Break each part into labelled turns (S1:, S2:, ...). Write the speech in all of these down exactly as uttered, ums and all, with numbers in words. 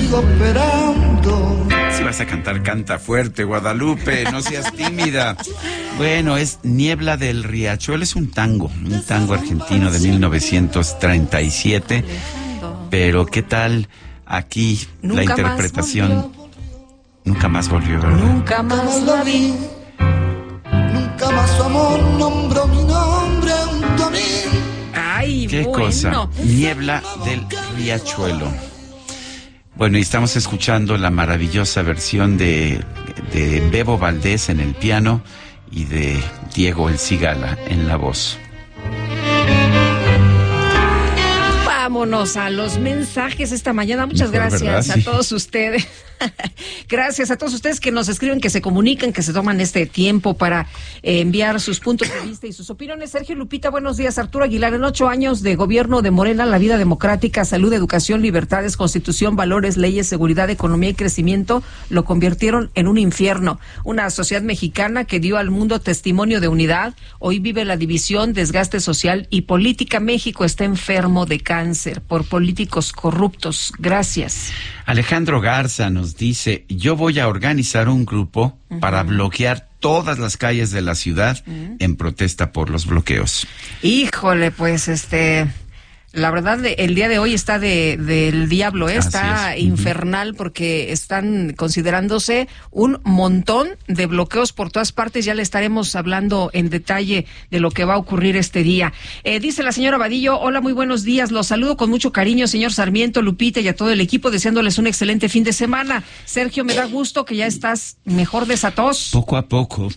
S1: sigo esperando.
S2: Si vas a cantar, canta fuerte, Guadalupe, no seas tímida. Bueno, es Niebla del Riachuelo, es un tango, un tango argentino de mil novecientos treinta y siete. Pero ¿qué tal aquí la interpretación? Nunca más volvió, ¿verdad?
S1: Nunca más lo vi. Nunca más su amor nombró mi nombre junto a mí.
S3: Ay,
S2: ¿Qué
S3: bueno.
S2: cosa? Niebla del Riachuelo. Bueno, y estamos escuchando la maravillosa versión de, de Bebo Valdés en el piano y de Diego El Cigala en la voz.
S3: Vámonos a los mensajes esta mañana. Muchas
S2: Mejor,
S3: gracias
S2: ¿verdad?
S3: a
S2: Sí.
S3: todos ustedes. Gracias a todos ustedes que nos escriben, que se comunican, que se toman este tiempo para eh, enviar sus puntos de vista y sus opiniones. Sergio Lupita, buenos días. Arturo Aguilar, en ocho años de gobierno de Morena, la vida democrática, salud, educación, libertades, constitución, valores, leyes, seguridad, economía y crecimiento lo convirtieron en un infierno. Una sociedad mexicana que dio al mundo testimonio de unidad, hoy vive la división, desgaste social y política. México está enfermo de cáncer por políticos corruptos. Gracias.
S2: Alejandro Garza nos dice, yo voy a organizar un grupo uh-huh. para bloquear todas las calles de la ciudad uh-huh. en protesta por los bloqueos.
S3: Híjole, pues este... La verdad, el día de hoy está de del diablo, ¿eh? Está infernal porque están considerándose un montón de bloqueos por todas partes. Ya le estaremos hablando en detalle de lo que va a ocurrir este día. Eh, dice la señora Vadillo, hola, muy buenos días. Los saludo con mucho cariño, señor Sarmiento, Lupita y a todo el equipo, deseándoles un excelente fin de semana. Sergio, me da gusto que ya estás mejor de esa tos.
S2: Poco a poco.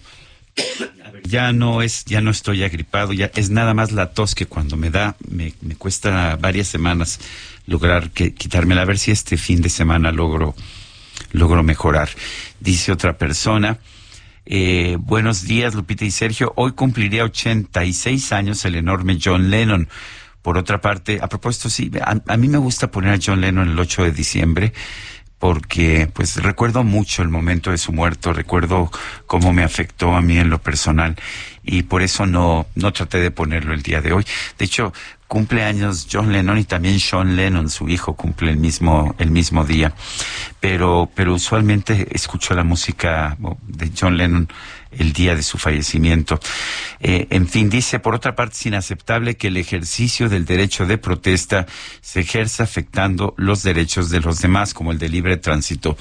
S2: A ver, ya no es, ya no estoy agripado, ya es nada más la tos que cuando me da, me, me cuesta varias semanas lograr que quitármela. A ver si este fin de semana logro, logro mejorar. Dice otra persona, eh, buenos días Lupita y Sergio, hoy cumpliría ochenta y seis años el enorme John Lennon. Por otra parte, a propósito, sí, a, a mí me gusta poner a John Lennon el ocho de diciembre, porque pues recuerdo mucho el momento de su muerte, recuerdo cómo me afectó a mí en lo personal y por eso no no traté de ponerlo el día de hoy. De hecho, cumple años John Lennon y también Sean Lennon, su hijo, cumple el mismo el mismo día. Pero pero usualmente escucho la música de John Lennon el día de su fallecimiento. Eh, en fin, dice, por otra parte, es inaceptable que el ejercicio del derecho de protesta se ejerza afectando los derechos de los demás, como el de libre tránsito.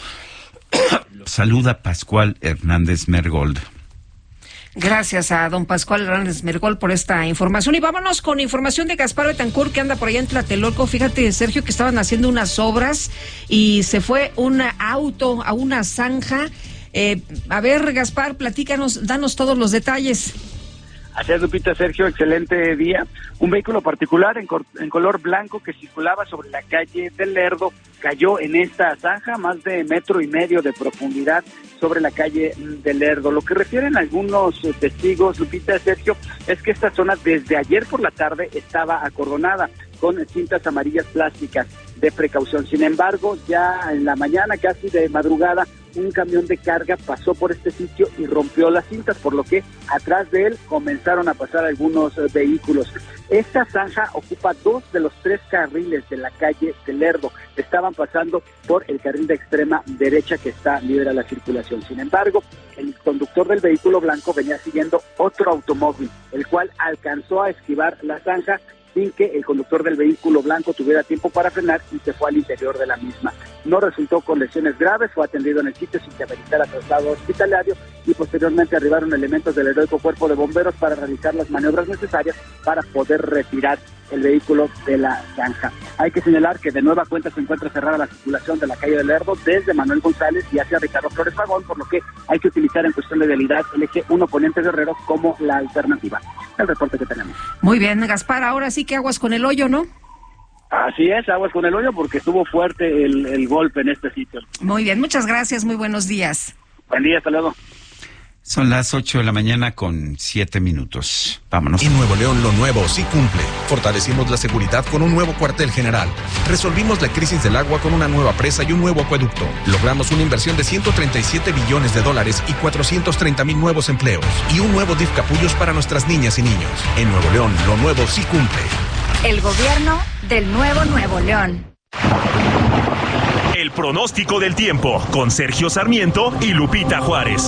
S2: Lo saluda Pascual Hernández Mergold.
S3: Gracias a don Pascual Hernández Mergol por esta información. Y vámonos con información de Gaspar Betancourt, que anda por allá en Tlatelolco. Fíjate, Sergio, que estaban haciendo unas obras y se fue un auto a una zanja. Eh, a ver, Gaspar, platícanos, danos todos los detalles.
S4: Así es, Lupita, Sergio, excelente día. Un vehículo particular en, cor- en color blanco que circulaba sobre la calle del Lerdo cayó en esta zanja, más de metro y medio de profundidad sobre la calle del Lerdo. Lo que refieren algunos eh, testigos, Lupita, Sergio, es que esta zona desde ayer por la tarde estaba acordonada con cintas amarillas plásticas de precaución. Sin embargo, ya en la mañana, casi de madrugada, un camión de carga pasó por este sitio y rompió las cintas, por lo que atrás de él comenzaron a pasar algunos eh, vehículos. Esta zanja ocupa dos de los tres carriles de la calle del Lerdo. Estaban pasando por el carril de extrema derecha que está libre a la circulación. Sin embargo, el conductor del vehículo blanco venía siguiendo otro automóvil, el cual alcanzó a esquivar la zanja sin que el conductor del vehículo blanco tuviera tiempo para frenar y se fue al interior de la misma. No resultó con lesiones graves, fue atendido en el sitio sin que ameritara traslado hospitalario y posteriormente arribaron elementos del heroico cuerpo de bomberos para realizar las maniobras necesarias para poder retirar el vehículo de la zanja. Hay que señalar que de nueva cuenta se encuentra cerrada la circulación de la calle del Lerdo desde Manuel González y hacia Ricardo Flores Magón, por lo que hay que utilizar en cuestión de vialidad el eje uno Poniente Guerrero como la alternativa. El reporte que tenemos.
S3: Muy bien, Gaspar, ahora sí que aguas con el hoyo, ¿no?
S4: Así es, aguas con el hoyo porque estuvo fuerte el, el golpe en este sitio.
S3: Muy bien, muchas gracias, muy buenos días.
S4: Buen día, hasta luego.
S2: Son las ocho de la mañana con siete minutos. Vámonos.
S5: En Nuevo León lo nuevo sí cumple. Fortalecimos la seguridad con un nuevo cuartel general. Resolvimos la crisis del agua con una nueva presa y un nuevo acueducto. Logramos una inversión de ciento treinta y siete billones de dólares y cuatrocientos treinta mil nuevos empleos. Y un nuevo D I F Capullos para nuestras niñas y niños. En Nuevo León lo nuevo sí cumple.
S6: El gobierno del nuevo Nuevo León. El pronóstico del tiempo con Sergio Sarmiento y Lupita Juárez.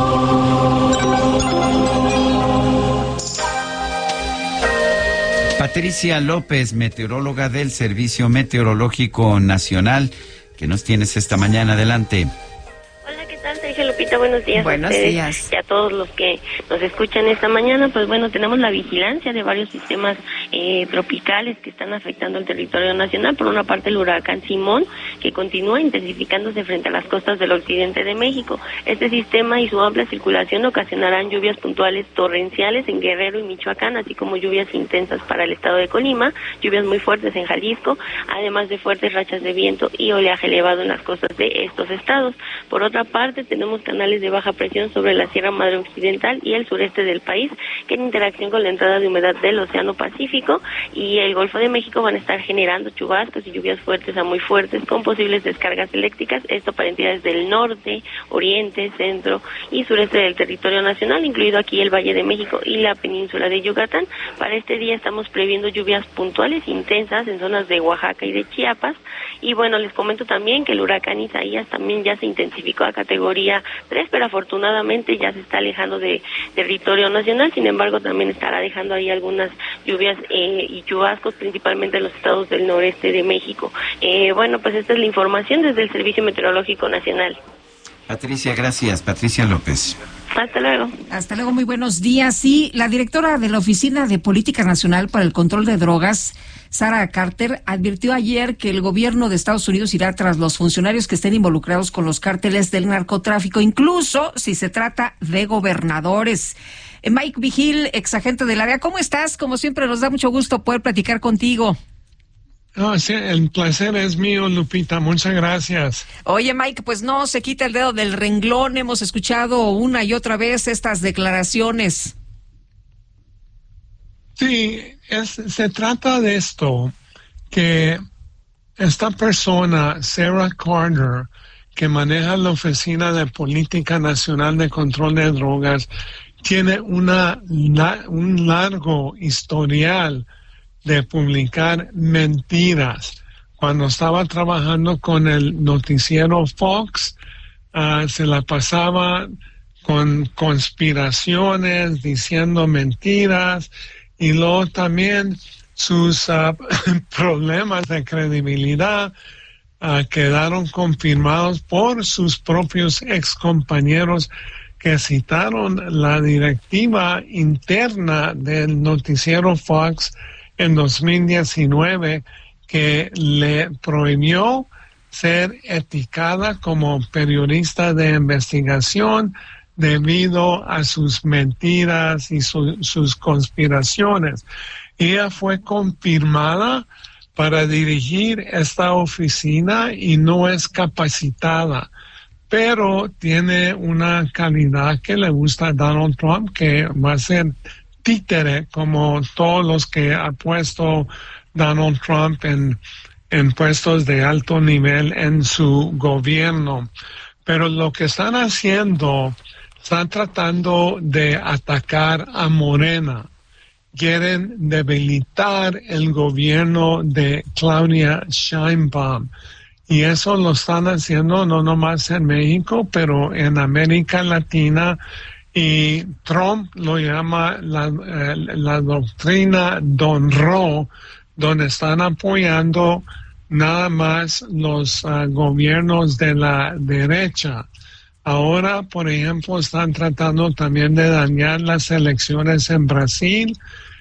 S2: Patricia López, meteoróloga del Servicio Meteorológico Nacional, ¿qué nos tienes esta mañana? Adelante.
S7: Sergio, Lupita, buenos días.
S3: Buenos
S7: a ustedes
S3: días.
S7: Y a todos los que nos escuchan esta mañana. Pues bueno, tenemos la vigilancia de varios sistemas eh, tropicales que están afectando el territorio nacional. Por una parte, el huracán Simón, que continúa intensificándose frente a las costas del occidente de México. Este sistema y su amplia circulación ocasionarán lluvias puntuales torrenciales en Guerrero y Michoacán, así como lluvias intensas para el estado de Colima, lluvias muy fuertes en Jalisco, además de fuertes rachas de viento y oleaje elevado en las costas de estos estados. Por otra parte, tenemos canales de baja presión sobre la Sierra Madre Occidental y el sureste del país, que en interacción con la entrada de humedad del Océano Pacífico y el Golfo de México van a estar generando chubascos y lluvias fuertes a muy fuertes con posibles descargas eléctricas, esto para entidades del norte, oriente, centro y sureste del territorio nacional, incluido aquí el Valle de México y la península de Yucatán. Para este día estamos previendo lluvias puntuales intensas en zonas de Oaxaca y de Chiapas. Y bueno, les comento también que el huracán Isaías también ya se intensificó a categoría tres, pero afortunadamente ya se está alejando de territorio nacional. Sin embargo, también estará dejando ahí algunas lluvias eh, y chubascos, principalmente en los estados del noreste de México. Eh, bueno, pues esta es la información desde el Servicio Meteorológico Nacional.
S2: Patricia, gracias. Patricia López.
S7: Hasta luego.
S3: Hasta luego, muy buenos días. Sí, la directora de la Oficina de Política Nacional para el Control de Drogas, Sara Carter, advirtió ayer que el gobierno de Estados Unidos irá tras los funcionarios que estén involucrados con los cárteles del narcotráfico, incluso si se trata de gobernadores. Mike Vigil, exagente del área, ¿cómo estás? Como siempre, nos da mucho gusto poder platicar contigo.
S8: No, sí, el placer es mío, Lupita. Muchas gracias.
S3: Oye, Mike, pues no se quita el dedo del renglón. Hemos escuchado una y otra vez estas declaraciones.
S8: Sí, es, se trata de esto, que esta persona, Sarah Carter, que maneja la Oficina de Política Nacional de Control de Drogas, tiene una, un largo historial de publicar mentiras. Cuando estaba trabajando con el noticiero Fox, uh, se la pasaba con conspiraciones, diciendo mentiras, y luego también sus uh, problemas de credibilidad uh, quedaron confirmados por sus propios excompañeros que citaron la directiva interna del noticiero Fox en dos mil diecinueve, que le prohibió ser etiquetada como periodista de investigación debido a sus mentiras y su, sus conspiraciones. Ella fue confirmada para dirigir esta oficina y no es capacitada, pero tiene una calidad que le gusta a Donald Trump, que va a ser títere como todos los que ha puesto Donald Trump en, en puestos de alto nivel en su gobierno. Pero lo que están haciendo, están tratando de atacar a Morena. Quieren debilitar el gobierno de Claudia Sheinbaum. Y eso lo están haciendo no nomás en México, pero en América Latina. Y Trump lo llama la, eh, la doctrina Don Ro, donde están apoyando nada más los uh, gobiernos de la derecha. Ahora, por ejemplo, están tratando también de dañar las elecciones en Brasil,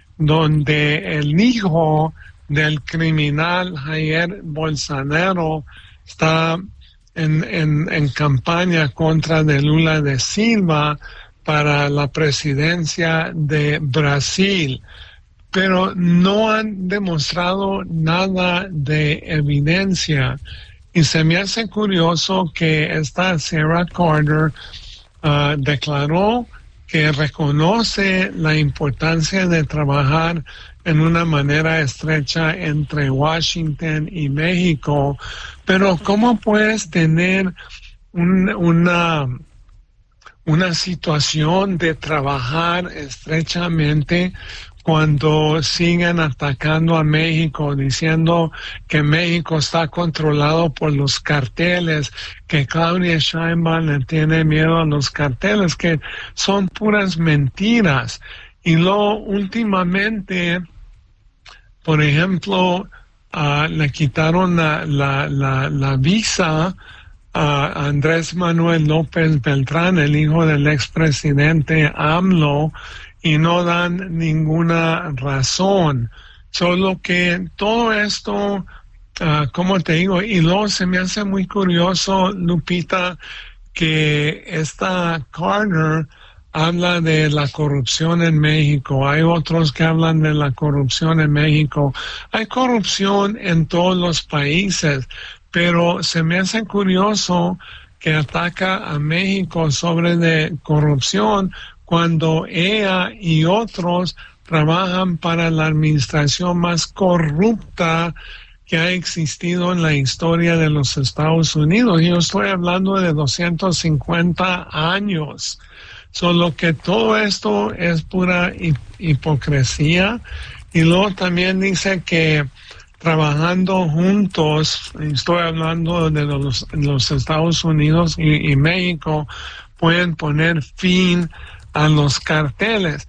S8: donde el hijo del criminal Jair Bolsonaro está en, en, en campaña contra de Lula da Silva para la presidencia de Brasil, pero no han demostrado nada de evidencia. Y se me hace curioso que esta Sarah Carter uh, declaró que reconoce la importancia de trabajar en una manera estrecha entre Washington y México, pero ¿cómo puedes tener un, una... una situación de trabajar estrechamente cuando siguen atacando a México, diciendo que México está controlado por los carteles, que Claudia Sheinbaum le tiene miedo a los carteles, que son puras mentiras. Y luego, últimamente, por ejemplo, uh, le quitaron la, la, la, la visa a Andrés Manuel López Beltrán, el hijo del expresidente AMLO, y no dan ninguna razón. Solo que todo esto, uh, como te digo, y luego se me hace muy curioso, Lupita, que esta Carter habla de la corrupción en México. Hay otros que hablan de la corrupción en México. Hay corrupción en todos los países, pero se me hace curioso que ataca a México sobre de corrupción cuando ella y otros trabajan para la administración más corrupta que ha existido en la historia de los Estados Unidos. Yo estoy hablando de doscientos cincuenta años. Solo que todo esto es pura hipocresía. Y luego también dice que trabajando juntos, estoy hablando de los, los Estados Unidos y, y México, pueden poner fin a los carteles.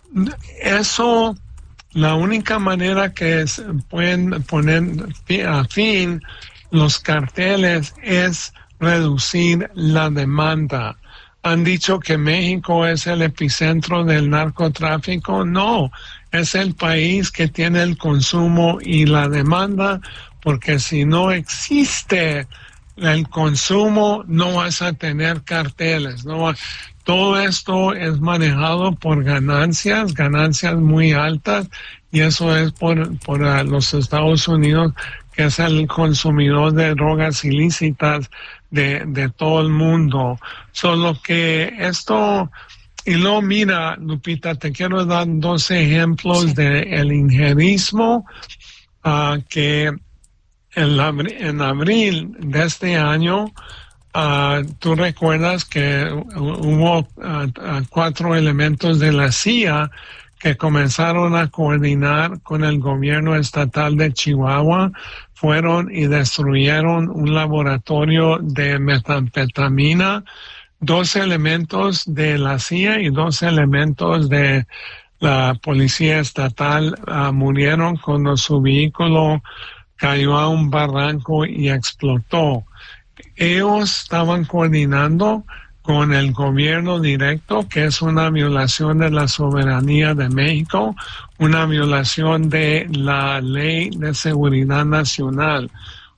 S8: Eso, la única manera que es, pueden poner a fin los carteles es reducir la demanda. Han dicho que México es el epicentro del narcotráfico. No, es el país que tiene el consumo y la demanda, porque si no existe el consumo, no vas a tener carteles. No va, todo esto es manejado por ganancias, ganancias muy altas, y eso es por, por uh, los Estados Unidos, que es el consumidor de drogas ilícitas de, de todo el mundo. Solo que esto, y luego mira, Lupita, te quiero dar dos ejemplos sí. de el injerismo uh, que en, abri en abril de este año, Uh, tú recuerdas que hubo uh, uh, cuatro elementos de la C I A que comenzaron a coordinar con el gobierno estatal de Chihuahua, fueron y destruyeron un laboratorio de metanfetamina, dos elementos de la C I A y dos elementos de la policía estatal uh, murieron cuando su vehículo cayó a un barranco y explotó. Ellos estaban coordinando con el gobierno directo, que es una violación de la soberanía de México, una violación de la ley de seguridad nacional.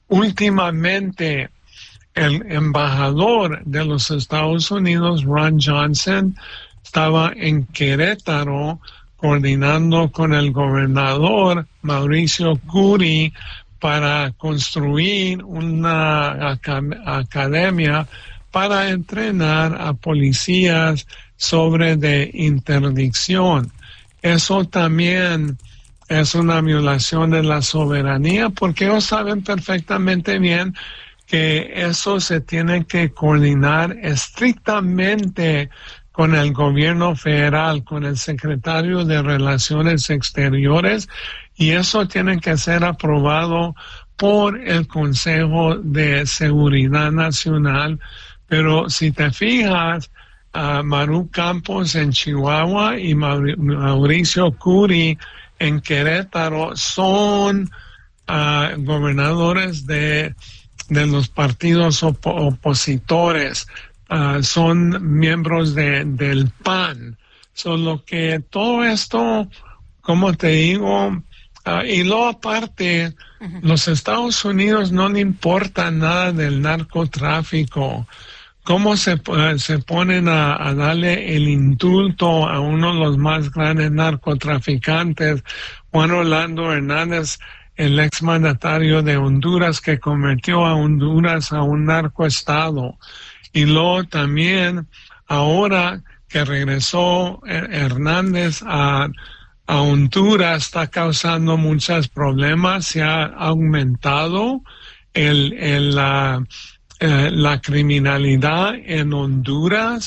S8: Últimamente, el embajador de los Estados Unidos, Ron Johnson, estaba en Querétaro coordinando con el gobernador Mauricio Curi para construir una acad- academia para entrenar a policías sobre de interdicción. Eso también es una violación de la soberanía, porque ellos saben perfectamente bien que eso se tiene que coordinar estrictamente con el gobierno federal, con el secretario de Relaciones Exteriores, y eso tiene que ser aprobado por el Consejo de Seguridad Nacional. Pero si te fijas, uh, Maru Campos en Chihuahua y Mauricio Curi en Querétaro son uh, gobernadores de, de los partidos op opositores, uh, son miembros de, del P A N. Solo que todo esto, como te digo, uh, y luego aparte, uh-huh. los Estados Unidos no le importa nada del narcotráfico. ¿Cómo se, uh, se ponen a, a darle el indulto a uno de los más grandes narcotraficantes, Juan Orlando Hernández, el exmandatario de Honduras, que convirtió a Honduras a un narcoestado? Y luego también, ahora que regresó Hernández a, a Honduras, está causando muchos problemas, se ha aumentado el, el, uh, Eh, la criminalidad en Honduras,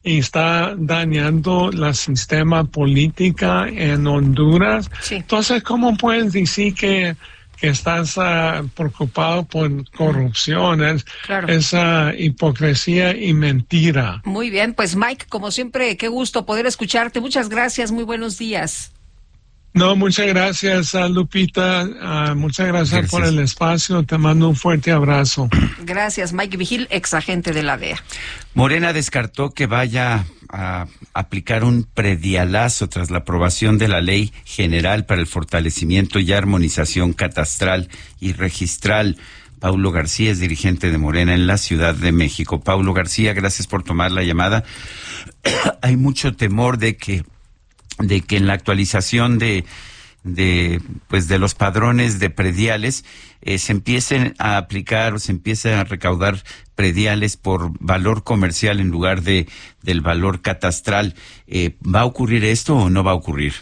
S8: y está dañando el sistema político en Honduras.
S3: Sí.
S8: Entonces, ¿cómo puedes decir que, que estás uh, preocupado por corrupción? Es,
S3: claro.
S8: es uh, hipocresía y mentira.
S3: Muy bien, pues Mike, como siempre, qué gusto poder escucharte. Muchas gracias, muy buenos días.
S8: No, muchas gracias, uh, Lupita. Uh, muchas gracias, gracias por el espacio. Te mando un fuerte abrazo.
S3: Gracias, Mike Vigil, ex agente de la D E A.
S2: Morena descartó que vaya a aplicar un predialazo tras la aprobación de la Ley General para el Fortalecimiento y Armonización Catastral y Registral. Paulo García es dirigente de Morena en la Ciudad de México. Paulo García, gracias por tomar la llamada. Hay mucho temor de que de que en la actualización de de pues de los padrones de prediales eh, se empiecen a aplicar o se empiecen a recaudar prediales por valor comercial en lugar de del valor catastral. Eh, ¿Va a ocurrir esto o no va a ocurrir?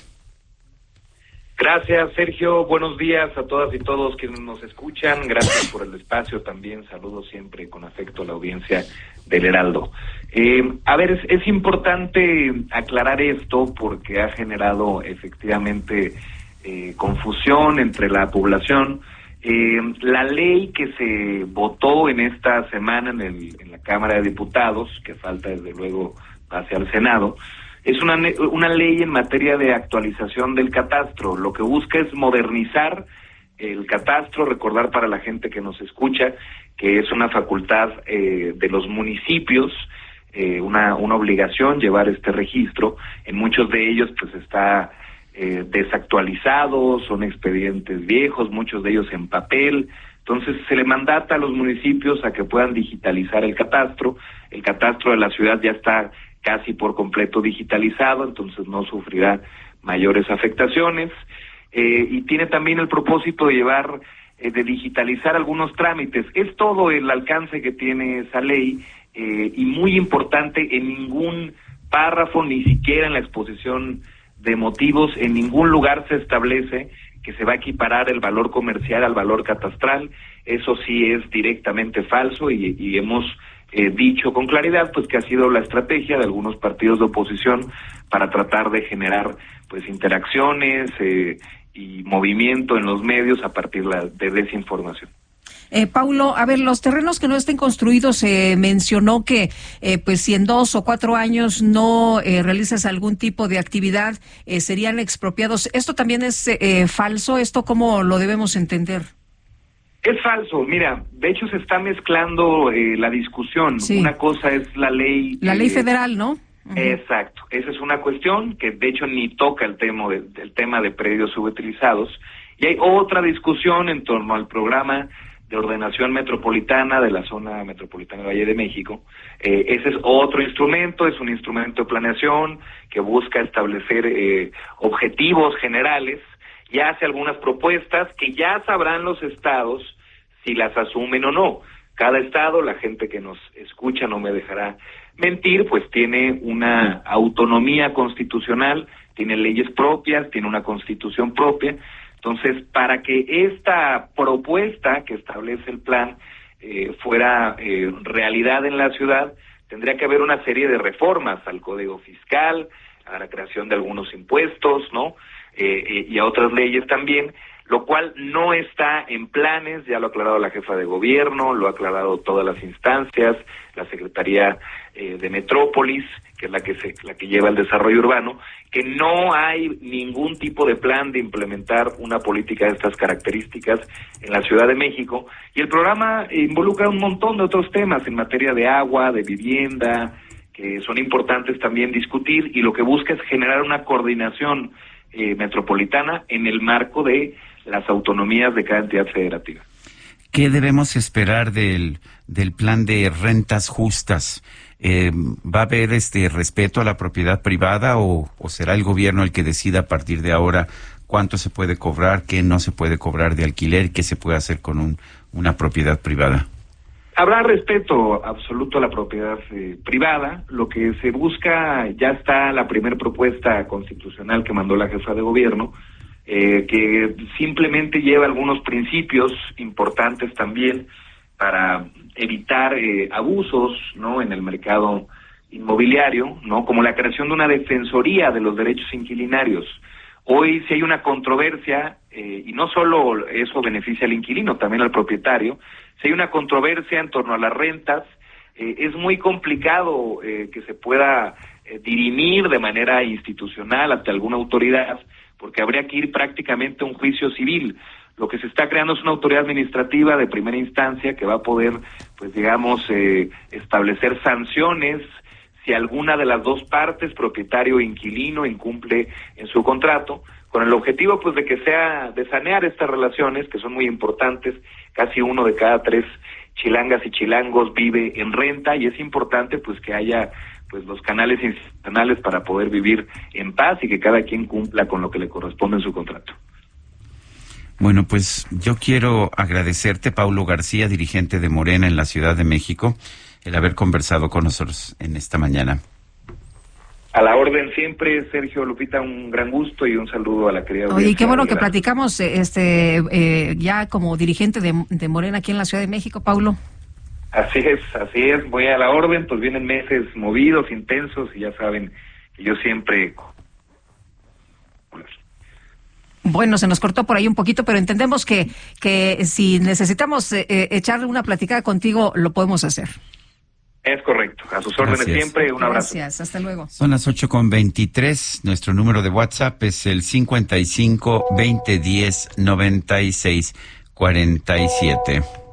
S9: Gracias, Sergio. Buenos días a todas y todos quienes nos escuchan. Gracias por el espacio también. Saludo siempre con afecto a la audiencia del Heraldo. Eh, a ver, es, es importante aclarar esto porque ha generado efectivamente eh, confusión entre la población. Eh, la ley que se votó en esta semana en, el, en la Cámara de Diputados, que falta desde luego pase al Senado, es una, una ley en materia de actualización del catastro. Lo que busca es modernizar el catastro, recordar para la gente que nos escucha que es una facultad eh, de los municipios, eh, una, una obligación llevar este registro. En muchos de ellos pues está eh, desactualizado, son expedientes viejos, muchos de ellos en papel. Entonces se le mandata a los municipios a que puedan digitalizar el catastro. El catastro de la ciudad ya está casi por completo digitalizado, entonces no sufrirá mayores afectaciones, eh, y tiene también el propósito de llevar, eh, de digitalizar algunos trámites. Es todo el alcance que tiene esa ley, eh, y muy importante, en ningún párrafo, ni siquiera en la exposición de motivos, en ningún lugar se establece que se va a equiparar el valor comercial al valor catastral. Eso sí es directamente falso y, y hemos Eh, dicho con claridad pues que ha sido la estrategia de algunos partidos de oposición para tratar de generar pues interacciones eh, y movimiento en los medios a partir la, de desinformación.
S3: Eh, Paulo, a ver, los terrenos que no estén construidos, se eh, mencionó que eh, pues si en dos o cuatro años no eh, realizas algún tipo de actividad, eh, serían expropiados. ¿Esto también es eh, falso? ¿Esto cómo lo debemos entender?
S9: Es falso, mira, de hecho se está mezclando eh, la discusión. Sí. Una cosa es la ley...
S3: La ley eh, federal, ¿no? Uh-huh.
S9: Exacto, esa es una cuestión que de hecho ni toca el tema de, el tema de predios subutilizados. Y hay otra discusión en torno al programa de ordenación metropolitana de la zona metropolitana del Valle de México. Eh, ese es otro instrumento, es un instrumento de planeación que busca establecer eh, objetivos generales, y hace algunas propuestas que ya sabrán los estados si las asumen o no. Cada estado, la gente que nos escucha no me dejará mentir, pues tiene una autonomía constitucional, tiene leyes propias, tiene una constitución propia. Entonces, para que esta propuesta que establece el plan eh, fuera eh, realidad en la ciudad, tendría que haber una serie de reformas al Código Fiscal, a la creación de algunos impuestos, ¿no? Eh, eh, y a otras leyes también, lo cual no está en planes. Ya lo ha aclarado la jefa de gobierno, lo ha aclarado todas las instancias, la Secretaría eh, de Metrópolis, que es la que se, la que lleva el desarrollo urbano, que no hay ningún tipo de plan de implementar una política de estas características en la Ciudad de México. Y el programa involucra un montón de otros temas en materia de agua, de vivienda, que son importantes también discutir, y lo que busca es generar una coordinación Eh, metropolitana en el marco de las autonomías de cada entidad federativa.
S2: ¿Qué debemos esperar del, del plan de rentas justas? Eh, ¿Va a haber este respeto a la propiedad privada o, o será el gobierno el que decida a partir de ahora cuánto se puede cobrar, qué no se puede cobrar de alquiler, qué se puede hacer con un, una propiedad privada?
S9: Habrá respeto absoluto a la propiedad eh, privada. Lo que se busca, ya está la primera propuesta constitucional que mandó la jefa de gobierno, eh, que simplemente lleva algunos principios importantes también para evitar eh, abusos, ¿no?, en el mercado inmobiliario, ¿no? Como la creación de una defensoría de los derechos inquilinarios. Hoy si hay una controversia, eh, y no solo eso beneficia al inquilino, también al propietario, si hay una controversia en torno a las rentas, eh, es muy complicado eh, que se pueda eh, dirimir de manera institucional ante alguna autoridad, porque habría que ir prácticamente a un juicio civil. Lo que se está creando es una autoridad administrativa de primera instancia que va a poder, pues digamos, eh, establecer sanciones si alguna de las dos partes, propietario o inquilino, incumple en su contrato, con el objetivo pues de que sea, de sanear estas relaciones que son muy importantes. Casi uno de cada tres chilangas y chilangos vive en renta, y es importante pues que haya pues los canales institucionales para poder vivir en paz y que cada quien cumpla con lo que le corresponde en su contrato.
S2: Bueno, pues yo quiero agradecerte, Paulo García, dirigente de Morena en la Ciudad de México, el haber conversado con nosotros en esta mañana.
S9: A la orden siempre, Sergio, Lupita, un gran gusto y un saludo a la querida audiencia.
S3: Oye, qué bueno que platicamos este eh, ya como dirigente de, de Morena aquí en la Ciudad de México, Paulo.
S9: Así es, así es, voy a la orden, pues vienen meses movidos, intensos, y ya saben que yo siempre...
S3: Bueno, se nos cortó por ahí un poquito, pero entendemos que, que si necesitamos eh, echarle una platicada contigo, lo podemos hacer.
S9: Es correcto, a sus órdenes
S2: Gracias.
S9: siempre, un abrazo.
S3: Gracias, hasta luego.
S2: Son las ocho con veintitrés, nuestro número de WhatsApp es el cincuenta y cinco, veinte diez, noventa y seis, cuarenta y siete.